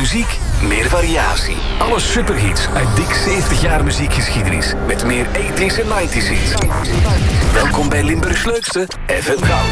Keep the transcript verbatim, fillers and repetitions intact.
muziek, meer variatie. Alle superhits uit dik zeventig jaar muziekgeschiedenis. Met meer tachtiger en negentiger hits. Welkom bij Limburgs leukste F M Goud.